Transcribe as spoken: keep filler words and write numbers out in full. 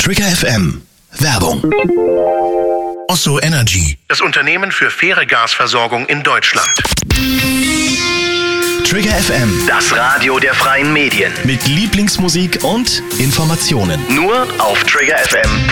Trigger F M. Werbung. Osso Energy, das Unternehmen für faire Gasversorgung in Deutschland. Trigger F M. Das Radio der freien Medien. Mit Lieblingsmusik und Informationen. Nur auf trigger f m